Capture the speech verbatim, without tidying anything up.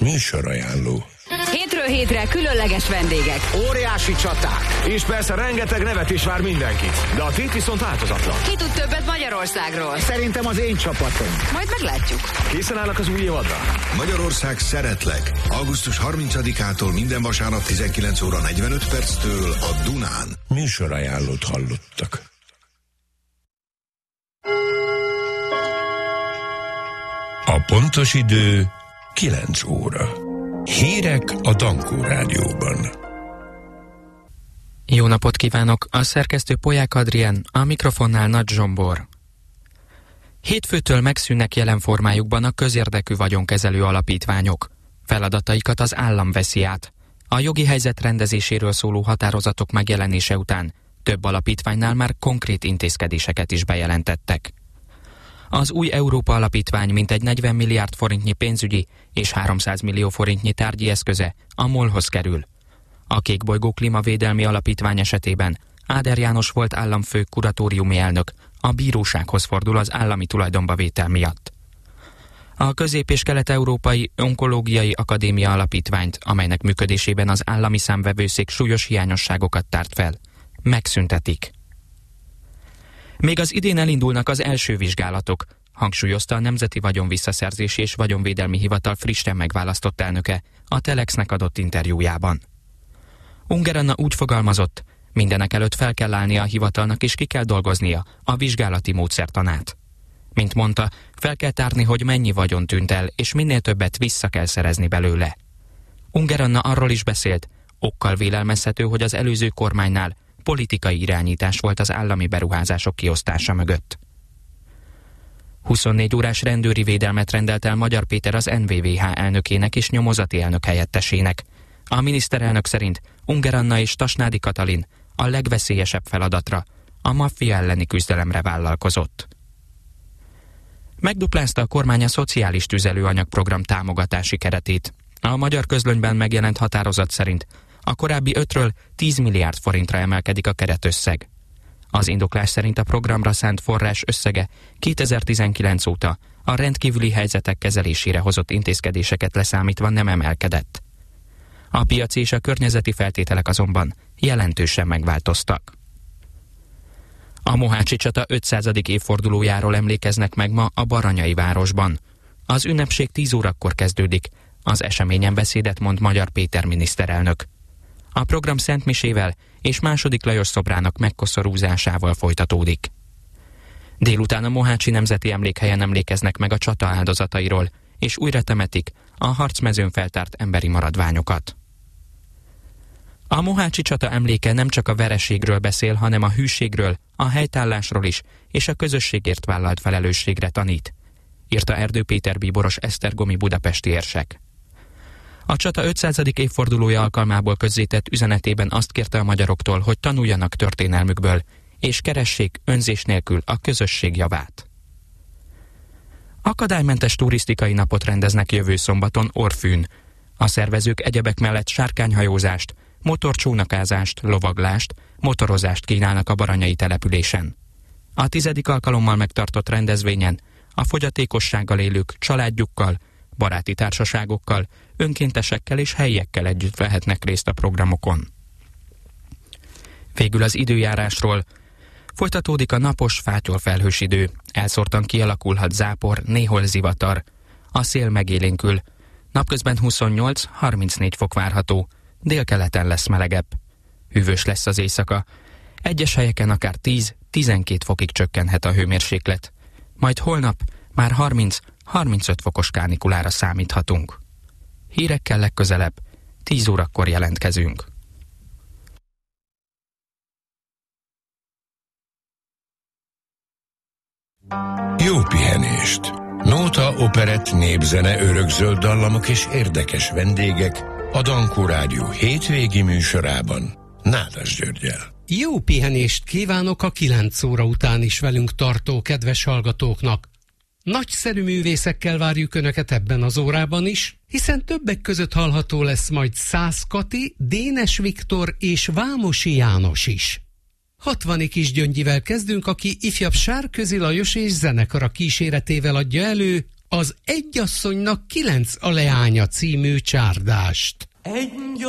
Műsorajánló. Hétről hétre különleges vendégek. Óriási csaták. És persze rengeteg nevet is vár mindenkit. De a tét viszont változatlan. Ki tud többet Magyarországról? Szerintem az én csapatom. Majd meglátjuk. Készen állnak az új évadra? Magyarország szeretlek. augusztus harmincadikától minden vasárnap tizenkilenc óra negyvenöt perctől a Dunán. Műsorajánlót hallottak. A pontos idő kilenc óra. Hírek a Dankó Rádióban. Jó napot kívánok! A szerkesztő Polyák Adrien, a mikrofonnál Nagy Zsombor. Hétfőtől megszűnnek jelen formájukban a közérdekű vagyonkezelő alapítványok. Feladataikat az állam veszi át. A jogi helyzet rendezéséről szóló határozatok megjelenése után több alapítványnál már konkrét intézkedéseket is bejelentettek. Az új Európa Alapítvány mintegy negyven milliárd forintnyi pénzügyi és háromszáz millió forintnyi tárgyi eszköze a MOL-hoz kerül. A Kékbolygó Klímavédelmi Alapítvány esetében Áder János volt államfő kuratóriumi elnök a bírósághoz fordul az állami tulajdonba vétel miatt. A Közép- és Kelet-Európai Onkológiai Akadémia Alapítványt, amelynek működésében az állami számvevőszék súlyos hiányosságokat tárt fel, megszüntetik. Még az idén elindulnak az első vizsgálatok, hangsúlyozta a Nemzeti Vagyonvisszaszerzési és Vagyonvédelmi Hivatal frissen megválasztott elnöke a Telexnek adott interjújában. Unger Anna úgy fogalmazott, mindenek előtt fel kell állnia a hivatalnak és ki kell dolgoznia a vizsgálati módszertanát. Mint mondta, fel kell tárni, hogy mennyi vagyon tűnt el, és minél többet vissza kell szerezni belőle. Unger Anna arról is beszélt, okkal vélelmezhető, hogy az előző kormánynál politikai irányítás volt az állami beruházások kiosztása mögött. huszonnégy órás rendőri védelmet rendelt el Magyar Péter az en vé vé há elnökének és nyomozati elnök helyettesének. A miniszterelnök szerint Unger Anna és Tasnádi Katalin a legveszélyesebb feladatra, a maffia elleni küzdelemre vállalkozott. Megduplázta a kormány a szociális tüzelőanyagprogram támogatási keretét. A Magyar Közlönyben megjelent határozat szerint a korábbi ötről tíz milliárd forintra emelkedik a keretösszeg. Az indoklás szerint a programra szánt forrás összege kétezer-tizenkilenc óta a rendkívüli helyzetek kezelésére hozott intézkedéseket leszámítva nem emelkedett. A piaci és a környezeti feltételek azonban jelentősen megváltoztak. A mohácsi csata ötszázadik évfordulójáról emlékeznek meg ma a Baranyai városban. Az ünnepség tíz órakor kezdődik, az eseményen beszédet mond Magyar Péter miniszterelnök. A program szentmisével és második Lajos szobrának megkoszorúzásával folytatódik. Délután a Mohácsi Nemzeti Emlékhelyen emlékeznek meg a csata áldozatairól, és újra temetik a harcmezőn feltárt emberi maradványokat. A mohácsi csata emléke nem csak a vereségről beszél, hanem a hűségről, a helytállásról is, és a közösségért vállalt felelősségre tanít, írta Erdő Péter bíboros esztergomi budapesti érsek. A csata ötszázadik évfordulója alkalmából közzétett üzenetében azt kérte a magyaroktól, hogy tanuljanak történelmükből, és keressék önzés nélkül a közösség javát. Akadálymentes turisztikai napot rendeznek jövő szombaton Orfűn. A szervezők egyebek mellett sárkányhajózást, motorcsónakázást, lovaglást, motorozást kínálnak a baranyai településen. A tizedik alkalommal megtartott rendezvényen a fogyatékossággal élők családjukkal, baráti társaságokkal, önkéntesekkel és helyiekkel együtt vehetnek részt a programokon. Végül az időjárásról. Folytatódik a napos, fátyolfelhős idő, elszórtan kialakulhat zápor, néhol zivatar. A szél megélénkül. Napközben huszonnyolc-harmincnégy fok várható, délkeleten lesz melegebb. Hűvös lesz az éjszaka. Egyes helyeken akár tíz-tizenkét fokig csökkenhet a hőmérséklet. Majd holnap már harminc-harmincöt fokos kánikulára számíthatunk. Hírekkel legközelebb, tíz órakor jelentkezünk. Jó pihenést! Nóta, operett, népzene, örökzöld dallamok és érdekes vendégek a Dankó Rádió hétvégi műsorában Nádas Györggyel. Jó pihenést kívánok a kilenc óra után is velünk tartó kedves hallgatóknak. Nagyszerű művészekkel várjuk Önöket ebben az órában is, hiszen többek között hallható lesz majd Szász Kati, Dénes Viktor és Vámosi János is. Hatvani Kisgyöngyivel kezdünk, aki ifjabb Sárközi Lajos és zenekara kíséretével adja elő az Egy asszonynak kilenc a leánya című csárdást. Egy